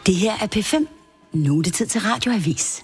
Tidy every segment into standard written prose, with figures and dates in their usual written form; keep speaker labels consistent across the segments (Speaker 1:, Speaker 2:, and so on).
Speaker 1: Det her er P5. Nu er det tid til Radioavis.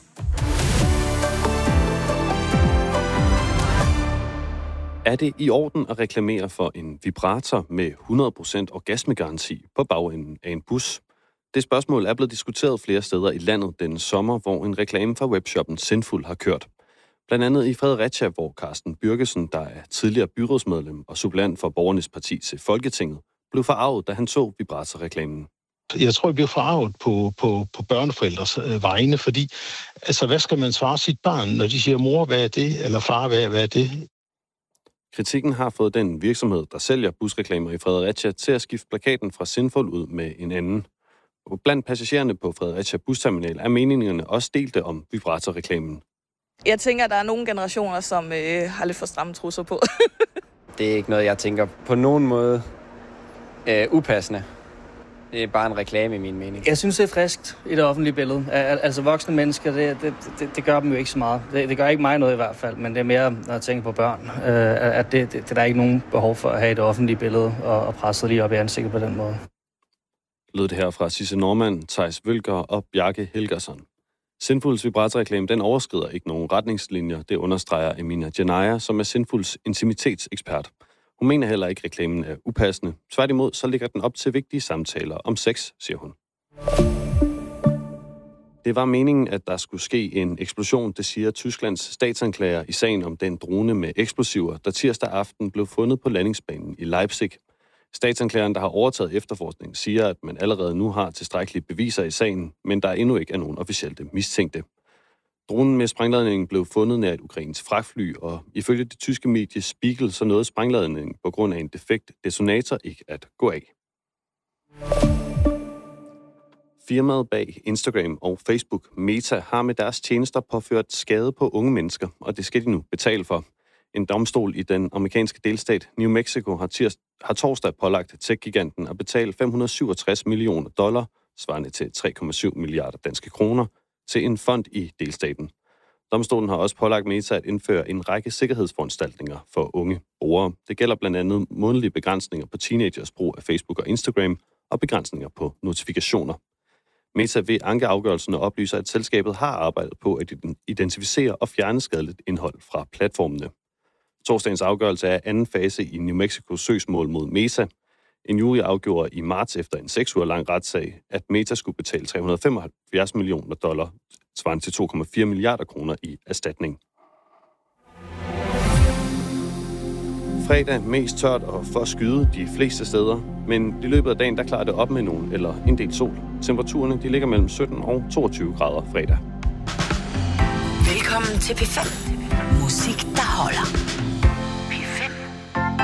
Speaker 2: Er det i orden at reklamere for en vibrator med 100% orgasmegaranti på bagenden af en bus? Det spørgsmål er blevet diskuteret flere steder i landet denne sommer, hvor en reklame fra webshoppen Sinful har kørt. Blandt andet i Fredericia, hvor Carsten Bürgesen, der er tidligere byrådsmedlem og suppleant for Borgernes Parti til Folketinget, blev forarvet, da han så vibratorreklamen.
Speaker 3: Jeg tror, jeg bliver forarvet på børneforældres vegne, fordi altså, hvad skal man svare sit barn, når de siger, mor, hvad er det? Eller far, hvad er det?
Speaker 2: Kritikken har fået den virksomhed, der sælger busreklamer i Fredericia, til at skifte plakaten fra Sinful ud med en anden. Og blandt passagererne på Fredericia Busterminal er meningerne også delte om vibratorreklamen.
Speaker 4: Jeg tænker, at der er nogle generationer, som har lidt for stramme trusser på.
Speaker 5: Det er ikke noget, jeg tænker på nogen måde upassende. Det er bare en reklame i min mening.
Speaker 6: Jeg synes, det er friskt i det offentlige billede. Altså voksne mennesker, det gør dem jo ikke så meget. Det gør ikke mig noget i hvert fald, men det er mere, når jeg tænker på børn, at det der er ikke nogen behov for at have et offentligt billede og presse lige op i ansigtet på den måde.
Speaker 2: Lød det her fra Sisse Normann, Theis Vølker og Bjarke Helgerson. Sinfuls vibratorreklame, den overskrider ikke nogen retningslinjer, det understreger Emina Janaya, som er Sinfuls intimitetsekspert. Hun mener heller ikke, at reklamen er upassende. Tværtimod, så ligger den op til vigtige samtaler om sex, siger hun. Det var meningen, at der skulle ske en eksplosion, det siger Tysklands statsanklager i sagen om den drone med eksplosiver, der tirsdag aften blev fundet på landingsbanen i Leipzig. Statsanklageren, der har overtaget efterforskningen, siger, at man allerede nu har tilstrækkelige beviser i sagen, men der endnu ikke er nogen officielle mistænkte. Dronen med sprængladningen blev fundet nær et ukrainsk fragtfly, og ifølge det tyske medie Spiegel, så nåede sprængladningen på grund af en defekt detonator ikke at gå af. Firmaet bag Instagram og Facebook, Meta, har med deres tjenester påført skade på unge mennesker, og det skal de nu betale for. En domstol i den amerikanske delstat New Mexico har torsdag pålagt tech-giganten at betale $567 millioner, svarende til 3,7 milliarder danske kroner, til en fond i delstaten. Domstolen har også pålagt Meta at indføre en række sikkerhedsforanstaltninger for unge brugere. Det gælder blandt andet månedlige begrænsninger på teenagers brug af Facebook og Instagram og begrænsninger på notifikationer. Meta vil anke afgørelsen og oplyser, at selskabet har arbejdet på at identificere og fjerne skadeligt indhold fra platformene. Torsdagens afgørelse er anden fase i New Mexicos søgsmål mod Meta. En jury afgjorde i marts efter en 6 uger lang retssag, at Meta skulle betale $375 millioner, svarende til 2,4 milliarder kroner i erstatning. Fredag mest tørt og for skyde de fleste steder, men i løbet af dagen der klarer det op med nogen eller en del sol. Temperaturerne de ligger mellem 17 og 22 grader fredag.
Speaker 1: Velkommen til P5. Musik, der